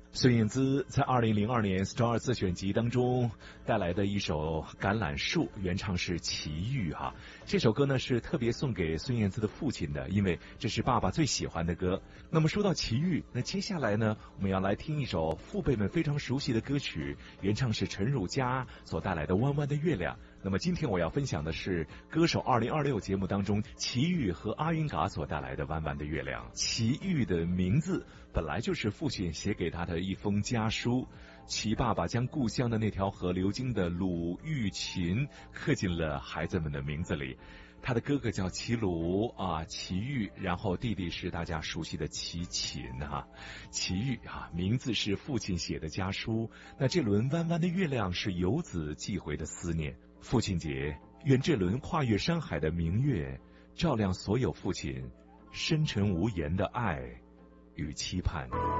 孙燕姿在2002年 Star 自选集当中带来的一首《橄榄树》，原唱是齐豫哈。这首歌呢是特别送给孙燕姿的父亲的，因为这是爸爸最喜欢的歌。那么说到齐豫，那接下来呢，我们要来听一首父辈们非常熟悉的歌曲，原唱是陈汝佳所带来的《弯弯的月亮》。那么今天我要分享的是歌手2026节目当中齐豫和阿云嘎所带来的《弯弯的月亮》。齐豫的名字本来就是父亲写给他的一封家书，齐爸爸将故乡的那条河流经的鲁豫秦刻进了孩子们的名字里。他的哥哥叫齐鲁啊，齐豫，然后弟弟是大家熟悉的齐秦啊。齐豫啊，名字是父亲写的家书，那这轮弯弯的月亮是游子寄回的思念。父亲节，愿这轮跨越山海的明月，照亮所有父亲深沉无言的爱与期盼。